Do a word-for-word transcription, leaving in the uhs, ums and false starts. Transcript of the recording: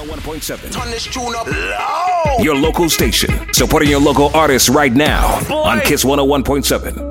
oh one point seven. Turn this tune up loud. Your local station. Supporting your local artists right now. Boy. On Kiss one oh one point seven.